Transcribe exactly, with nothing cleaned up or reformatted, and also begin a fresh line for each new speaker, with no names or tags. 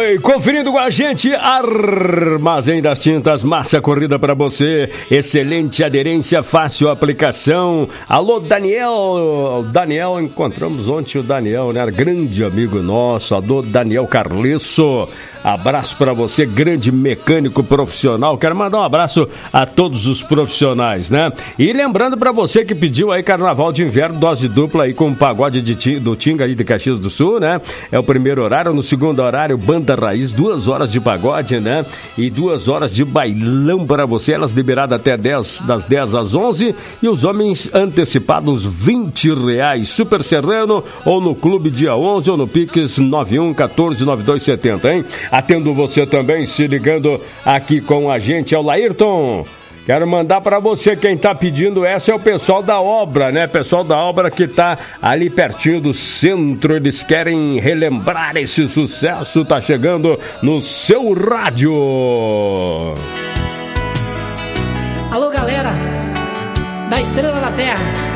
Oi, conferindo com a gente, Armazém das Tintas, massa corrida para você, excelente aderência, fácil aplicação. Alô, Daniel, Daniel, encontramos ontem o Daniel, né, grande amigo nosso, alô, Daniel Carlesso. Abraço para você, grande mecânico profissional. Quero mandar um abraço a todos os profissionais, né? E lembrando para você que pediu aí Carnaval de Inverno, dose dupla aí com o pagode de, do Tinga aí de Caxias do Sul, né? É o primeiro horário, no segundo horário, Banda Raiz, duas horas de pagode, né? E duas horas de bailão para você, elas liberadas até dez, das dez às onze, e os homens antecipados vinte reais. Super Serrano ou no Clube dia onze ou no Pix nove um um quatro nove dois sete zero, hein? Atendo você também, se ligando aqui com a gente, é o Laírton. Quero mandar para você, quem tá pedindo essa é o pessoal da obra, né? Pessoal da obra que tá ali pertinho do centro, eles querem relembrar esse sucesso, tá chegando no seu rádio.
Alô, galera da Estrela da Terra.